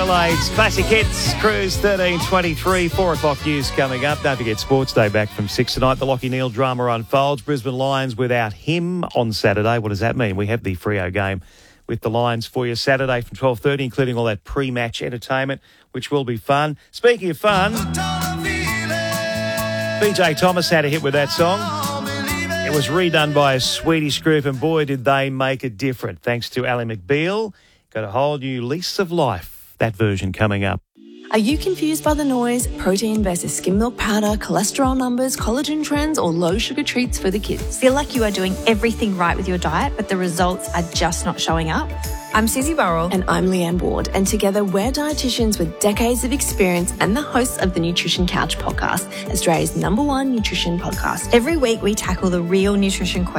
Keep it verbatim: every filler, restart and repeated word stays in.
accolades. Classic Hits, Cruise thirteen twenty-three. Four o'clock news coming up. Don't forget Sports Day back from six tonight. The Lachie Neale drama unfolds. Brisbane Lions without him on Saturday. What does that mean? We have the Freo game with the Lions for you Saturday from twelve thirty, including all that pre-match entertainment, which will be fun. Speaking of fun, B J Thomas had a hit with that song. It was redone by a Swedish group, and boy, did they make it different. Thanks to Ally McBeal. Got a whole new lease of life. That version coming up. Are you confused by the noise, protein versus skim milk powder, cholesterol numbers, collagen trends, or low sugar treats for the kids? Feel like you are doing everything right with your diet, but the results are just not showing up? I'm Susie Burrell. And I'm Leanne Ward. And together we're dietitians with decades of experience and the hosts of the Nutrition Couch podcast, Australia's number one nutrition podcast. Every week we tackle the real nutrition questions